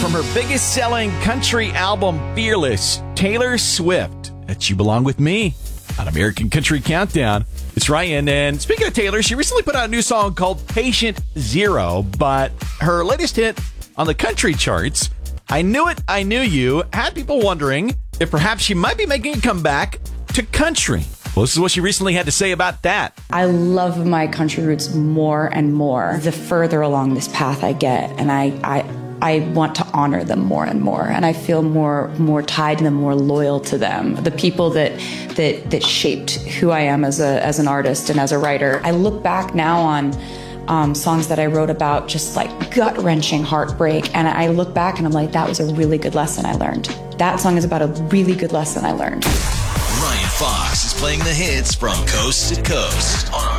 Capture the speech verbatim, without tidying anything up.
from her biggest selling country album, Fearless, Taylor Swift. That You Belong With Me on American Country Countdown. It's Ryan, and speaking of Taylor, she recently put out a new song called Patient Zero, but her latest hit on the country charts, I Knew It, I Knew You, had people wondering if perhaps she might be making a comeback to country. Well, this is what she recently had to say about that. I love my country roots more and more the further along this path I get, and I, I, I want to honor them more and more, and I feel more, more tied to them, more loyal to them. The people that, that, that shaped who I am as a, as an artist and as a writer. I look back now on um, songs that I wrote about just like gut-wrenching heartbreak, and I look back and I'm like, that was a really good lesson I learned. That song is about a really good lesson I learned. Ryan Fox is playing the hits from coast to coast on